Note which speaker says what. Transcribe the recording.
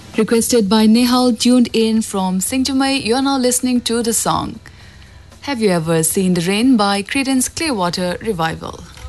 Speaker 1: Requested by Nehal, tuned in from Singtamai, you are now listening to the song Have You Ever Seen the Rain by Creedence Clearwater Revival.